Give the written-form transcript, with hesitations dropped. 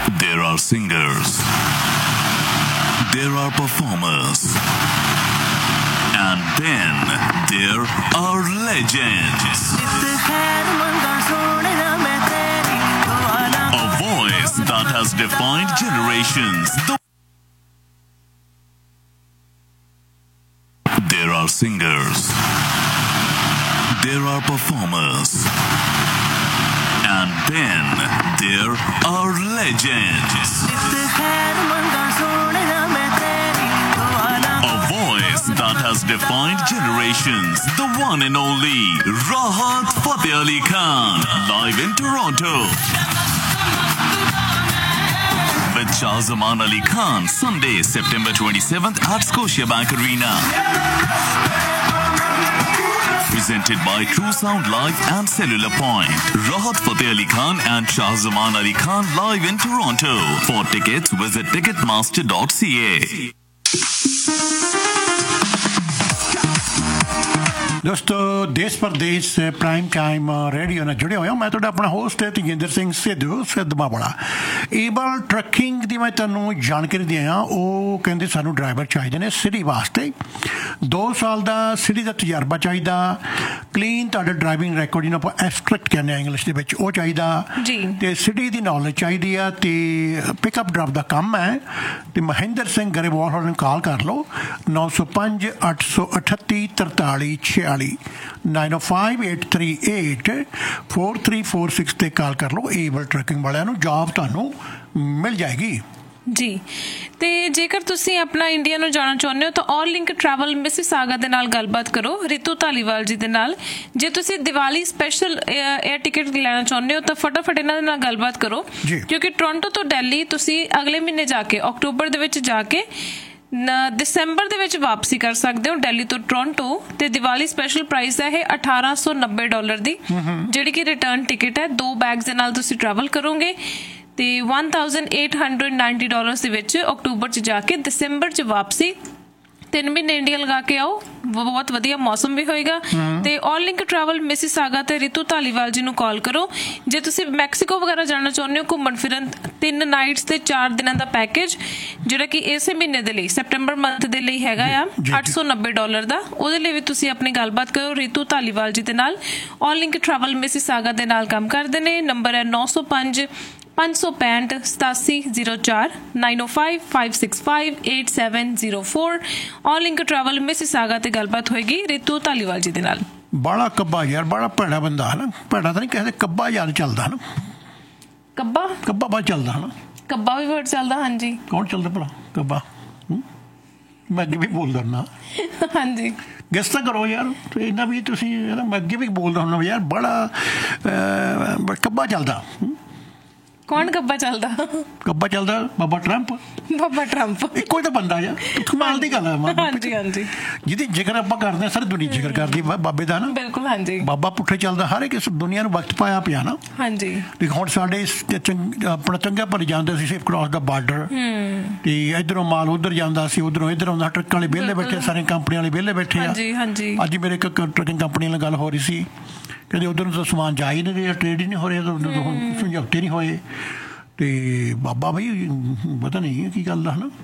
There are singers, there are performers, and then there are legends. A voice that has defined generations. There are singers, there are performers, and then there are legends. A voice that has defined generations. The one and only Rahat Fateh Ali Khan, live in Toronto. With Shahzaman Ali Khan, Sunday, September 27th at Scotiabank Arena. Presented by True Sound Live and Cellular Point. Rahat Fateh Ali Khan and Shahzaman Ali Khan live in Toronto. For tickets, visit ticketmaster.ca. दोस्तों देश परदेश prime time radio ਨਾਲ ਜੁੜੇ ਹੋਏ ਹਾਂ। ਮੈਂ ਤੁਹਾਡਾ ਆਪਣਾ ਹੋਸਟ ਹੈ ਤੇਜਿੰਦਰ ਸਿੰਘ ਸਿੱਧੂ ਸਿੱਧਮਾਬੜਾ। ਏਬਲ ਟਰੱਕਿੰਗ ਦੀ ਮੈਂ ਤੁਹਾਨੂੰ ਜਾਣਕਾਰੀ ਦੇ ਆਇਆ। ਉਹ ਕਹਿੰਦੇ ਸਾਨੂੰ ਡਰਾਈਵਰ ਚਾਹੀਦੇ ਨੇ ਸਿਟੀ ਵਾਸਤੇ। 2 ਸਾਲ ਦਾ ਸਿਟੀ ਦਾ ਤਜਰਬਾ ਚਾਹੀਦਾ। ਕਲੀਨ ਤੁਹਾਡਾ ਡਰਾਈਵਿੰਗ ਰੈਕੋਰਡ ਜਿਹਨੂੰ ਆਪਾਂ ਐਬਸਟਰੈਕਟ ਕਹਿੰਦੇ ਹਾਂ ਇੰਗਲਿਸ਼ ਦੇ ਵਿੱਚ, ਉਹ ਚਾਹੀਦਾ ਅਤੇ ਸਿਟੀ ਦੀ ਨੌਲੇਜ ਚਾਹੀਦੀ ਆ ਅਤੇ ਪਿਕਅਪ ਡਰॉप ਦਾ ਕੰਮ ਹੈ। ਅਤੇ ਮਹਿੰਦਰ ਸਿੰਘ ਗਰੇਵਾਲ ਹੋਰਾਂ ਨੂੰ ਕਾਲ ਕਰ ਲਓ 905 838 43 46 905 838 4346 ਤੇ ਕਾਲ ਕਰ ਲਓ। ਏਬਲ ਟਰੱਕਿੰਗ ਵਾਲਿਆਂ ਨੂੰ ਜੌਬ ਤੁਹਾਨੂੰ ਮਿਲ ਜਾਏਗੀ ਜੀ। ਤੇ ਜੇਕਰ ਤੁਸੀਂ ਆਪਣਾ ਇੰਡੀਆ ਨੂੰ ਜਾਣਾ ਚਾਹੁੰਦੇ ਹੋ ਤਾਂ ਆਲ ਲਿੰਕ ਟਰੈਵਲ ਮਿਸਿਸਾਗਾ ਦੇ ਨਾਲ ਗੱਲਬਾਤ ਕਰੋ, ਰਿਤੂ ਧਾਲੀਵਾਲ ਜੀ ਦੇ ਨਾਲ। ਜੇ ਤੁਸੀਂ ਦੀਵਾਲੀ ਸਪੈਸ਼ਲ ਏਅਰ ਟਿਕਟ ਲੈਣਾ ਚਾਹੁੰਦੇ ਹੋ ਤਾਂ ਫਟਾਫਟ ਇਹਨਾਂ ਦੇ ਨਾਲ ਗੱਲਬਾਤ ਕਰੋ, ਕਿਉਂਕਿ ਟੋਰਾਂਟੋ ਤੋਂ ਦਿੱਲੀ ਤੁਸੀਂ ਅਗਲੇ ਮਹੀਨੇ ਜਾ ਕੇ ਅਕਤੂਬਰ ਦੇ ਵਿੱਚ ਜਾ ਕੇ ਦਸੰਬਰ ਦੇ ਵਿੱਚ ਵਾਪਸੀ ਕਰ ਸਕਦੇ ਹੋ ਦਿੱਲੀ ਤੋਂ ਟੋਰਾਂਟੋ। ਤੇ ਦੀਵਾਲੀ ਸਪੈਸ਼ਲ ਪ੍ਰਾਈਸ ਹੈ ਇਹ $1890 ਦੀ, ਜਿਹੜੀ ਕਿ ਰਿਟਰਨ ਟਿਕਟ ਹੈ। 2 ਬੈਗਸ ਦੇ ਨਾਲ ਤੁਸੀਂ ਟਰੈਵਲ ਕਰੋਗੇ ਤੇ $1890 ਦੇ ਵਿੱਚ ਅਕਤੂਬਰ 'ਚ ਜਾ ਕੇ ਦਸੰਬਰ 'ਚ ਵਾਪਸੀ। 3 ਮਹੀਨੇ ਇੰਡੀਆ ਲਗਾ ਕੇ ਆਓ, ਬਹੁਤ ਵਧੀਆ ਮੌਸਮ ਵੀ ਹੋਏਗਾ। ਤੇ ਆਲ ਲਿੰਕ ਟਰੈਵਲ ਮਿਸਿਸਾਗਾ ਤੇ ਰਿਤੂ ਧਾਲੀਵਾਲ ਜੀ ਨੂੰ ਕਾਲ ਕਰੋ। ਜੇ ਤੁਸੀਂ ਮੈਕਸੀਕੋ ਵਗੈਰਾ ਜਾਣਾ ਚਾਹੁੰਦੇ ਹੋ ਘੁੰਮਣ ਫਿਰਨ, 3 ਨਾਈਟਸ ਤੇ 4 ਦਿਨਾਂ ਦਾ ਪੈਕੇਜ ਜਿਹੜਾ ਕਿ ਇਸੇ ਮਹੀਨੇ ਦੇ ਲਈ ਸੈਪਟੈਂਬਰ ਮੰਥ ਦੇ ਲਈ ਹੈਗਾ ਆ $890 ਦਾ, ਉਹਦੇ ਲਈ ਵੀ ਤੁਸੀਂ ਆਪਣੀ ਗੱਲਬਾਤ ਕਰੋ ਰਿਤੂ ਧਾਲੀਵਾਲ ਜੀ ਦੇ ਨਾਲ। ਆਲ ਲਿੰਕ ਟਰੈਵਲ ਮਿਸਿਸਾਗਾ ਦੇ ਨਾਲ ਕੰਮ ਕਰਦੇ ਨੇ। ਨੰਬਰ ਹੈ 905 565 8704 905 565 8704। ਆਲ ਲਿੰਕ ਟਰੈਵਲ ਮਿਸਿਸਾਗਾ ਤੇ ਗੱਲਬਾਤ ਹੋਏਗੀ ਰਿਤੂ ਧਾਲੀਵਾਲ ਜੀ ਦੇ ਨਾਲ। ਬੜਾ ਕੱਬਾ ਯਾਰ, ਬੜਾ ਭੈੜਾ ਬੰਦਾ ਹੈ ਨਾ। ਭੈੜਾ ਤਾਂ ਨਹੀਂ ਕਹਿੰਦੇ, ਕੱਬਾ ਯਾਰ ਚੱਲਦਾ ਹੈ ਨਾ। ਕੱਬਾ ਬਹੁਤ ਚੱਲਦਾ ਹੈ ਨਾ। ਕੱਬਾ ਵੀ ਵਰਡ ਚੱਲਦਾ। ਹਾਂਜੀ, ਕੌਣ ਚੱਲਦਾ ਭਲਾ ਕੱਬਾ? ਮੈਂ ਅੱਗੇ ਵੀ ਬੋਲਦਾ ਹੁੰਦਾ। ਹਾਂਜੀ, ਗੈਸ ਤਾਂ ਕਰੋ ਯਾਰ, ਇੰਨਾ ਵੀ ਤੁਸੀਂ ਮੈਂ ਅੱਗੇ ਵੀ ਬੋਲਦਾ ਹੁੰਦਾ ਯਾਰ। ਬੜਾ ਕੱਬਾ ਚੱਲਦਾ। ਕੌਣ ਕੱਬਾ ਚੱਲਦਾ? ਕੱਬਾ ਚੱਲਦਾ ਬਾਬਾ ਟਰੰਪ। ਬਾਬਾ ਟਰੰਪ ਇੱਕੋ ਹੀ ਤਾਂ ਬੰਦਾ ਯਾਰ, ਕਮਾਲ ਦੀ ਗੱਲ ਹੈ। ਹਾਂਜੀ ਹਾਂਜੀ, ਜਿਹਦੀ ਜ਼ਿਕਰ ਆਪਾਂ ਕਰਦੇ ਹਾਂ, ਸਾਰੀ ਦੁਨੀਆ ਜ਼ਿਕਰ ਕਰਦੀ ਬਾਬੇ ਦਾ ਨਾ। ਬਿਲਕੁਲ, ਹਾਂਜੀ। ਬਾਬਾ ਪੁੱਠੇ ਚੱਲਦਾ, ਹਰ ਇੱਕ ਇਸ ਦੁਨੀਆ ਨੂੰ ਵਕਤ ਪਾਇਆ ਪਿਆ ਨਾ। ਹਾਂਜੀ, ਹੁਣ ਸਾਡੇ ਆਪਣਾ ਚੰਗਾ ਭਲੀ ਜਾਂਦੇ ਸੀ ਸਿਰਫ ਕ੍ਰਾਸ ਦਾ ਬਾਰਡਰ, ਤੇ ਇੱਧਰੋਂ ਮਾਲ ਉੱਧਰ ਜਾਂਦਾ ਸੀ, ਉੱਧਰੋਂ ਇੱਧਰ ਆਉਂਦਾ। ਟਰੱਕਾਂ ਵਾਲੇ ਵਿਹਲੇ ਬੈਠੇ, ਸਾਰੀਆਂ ਕੰਪਨੀਆਂ ਵਾਲੇ ਵਿਹਲੇ ਬੈਠੇ ਆ। ਅੱਜ ਮੇਰੇ ਇੱਕ ਟਰੱਕਿੰਗ ਕੰਪਨੀ ਨਾਲ ਗੱਲ ਹੋ ਰਹੀ ਸੀ, ਕਹਿੰਦੇ ਉੱਧਰ ਨੂੰ ਤਾਂ ਸਮਾਨ ਜਾ ਹੀ ਨਹੀਂ ਰਿਹਾ, ਟਰੇਡ ਹੀ ਨਹੀਂ ਹੋ ਰਿਹਾ, ਸਮਝੌਤੇ ਨਹੀਂ ਹੋਏ। ਅਤੇ ਬਾਬਾ ਬਈ ਪਤਾ ਨਹੀਂ ਕੀ ਗੱਲ ਦਾ ਹੈ ਨਾ।